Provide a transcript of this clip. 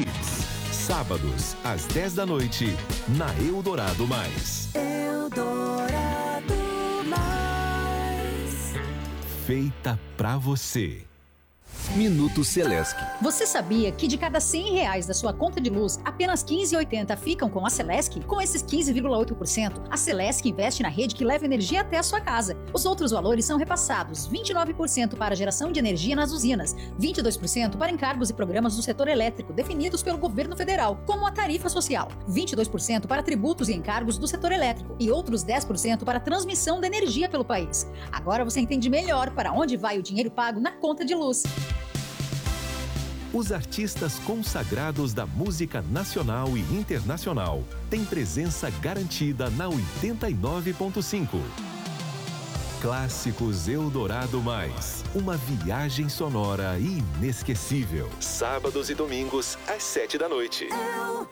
Hits. Sábados, às 10 da noite, na Eldorado Mais. Eldorado Mais. Feita pra você. Minuto Celesc. Você sabia que de cada R$100 da sua conta de luz, apenas 15,80 ficam com a Celesc? Com esses 15,8%, a Celesc investe na rede que leva energia até a sua casa. Os outros valores são repassados: 29% para a geração de energia nas usinas, 22% para encargos e programas do setor elétrico definidos pelo governo federal, como a tarifa social, 22% para tributos e encargos do setor elétrico e outros 10% para a transmissão da energia pelo país. Agora você entende melhor para onde vai o dinheiro pago na conta de luz. Os artistas consagrados da música nacional e internacional têm presença garantida na 89.5. Clássicos Eldorado Mais. Uma viagem sonora inesquecível. Sábados e domingos, às 7 da noite.